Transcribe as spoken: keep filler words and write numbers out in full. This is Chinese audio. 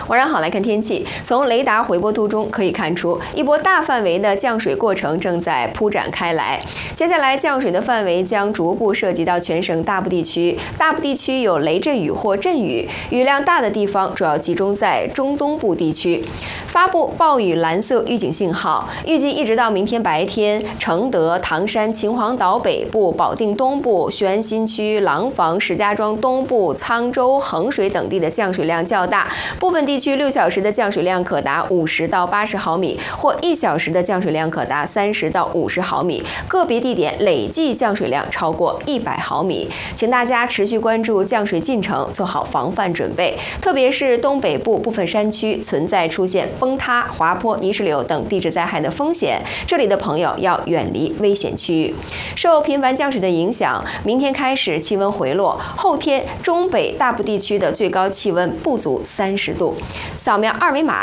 晚上好，来看天气。从雷达回波图中可以看出，一波大范围的降水过程正在铺展开来。接下来，降水的范围将逐步涉及到全省大部地区。大部地区有雷阵雨或阵雨，雨量大的地方主要集中在中东部地区。发布暴雨蓝色预警信号，预计一直到明天白天，承德、唐山、秦皇岛北部、保定东部、雄安新区、廊坊、石家庄东部、沧州、衡水等地的降水量较大，部分地区六小时的降水量可达五十到八十毫米，或一小时的降水量可达三十到五十毫米，个别地点累计降水量超过一百毫米。请大家持续关注降水进程，做好防范准备，特别是东北部部分山区存在出现崩塌、滑坡、泥石流等地质灾害的风险，这里的朋友要远离危险区域。受频繁降水的影响，明天开始气温回落，后天中北大部地区的最高气温不足三十度。扫描二维码